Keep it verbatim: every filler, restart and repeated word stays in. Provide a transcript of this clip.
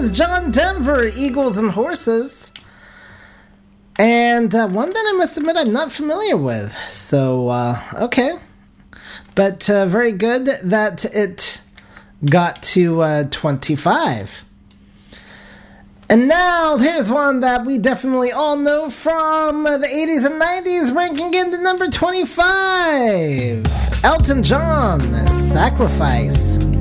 was John Denver, Eagles and Horses. And uh, one that I must admit I'm not familiar with. So, uh, okay. But uh, very good that it got to uh, twenty-five. And now, here's one that we definitely all know from the eighties and nineties, ranking in the number twenty-five. Elton John, Sacrifice.